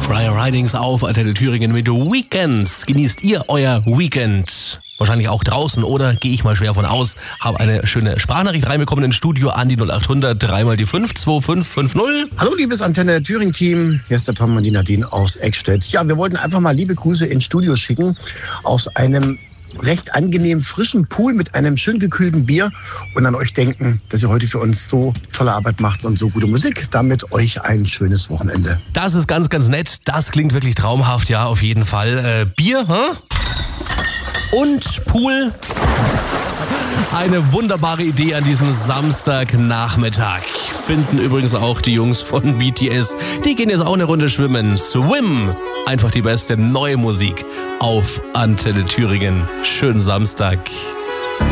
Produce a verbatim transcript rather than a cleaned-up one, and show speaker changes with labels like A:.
A: Friar Ridings auf Antenne Thüringen mit Weekends. Genießt ihr euer Weekend? Wahrscheinlich auch draußen, oder? Gehe ich mal schwer von aus. Habe eine schöne Sprachnachricht reinbekommen ins Studio an die null acht hundert drei mal die fünf zwei fünf fünf null.
B: Hallo liebes Antenne Thüringen Team, hier ist der Tom und die Nadine aus Eckstedt. Ja, wir wollten einfach mal liebe Grüße ins Studio schicken aus einem recht angenehm frischen Pool mit einem schön gekühlten Bier und an euch denken, dass ihr heute für uns so tolle Arbeit macht und so gute Musik. Damit euch ein schönes Wochenende.
A: Das ist ganz, ganz nett. Das klingt wirklich traumhaft, ja, auf jeden Fall. Äh, Bier, hä? Und Pool. Eine wunderbare Idee an diesem Samstagnachmittag. Finden übrigens auch die Jungs von B T S. Die gehen jetzt auch eine Runde schwimmen. Swim. Einfach die beste neue Musik auf Antenne Thüringen. Schönen Samstag.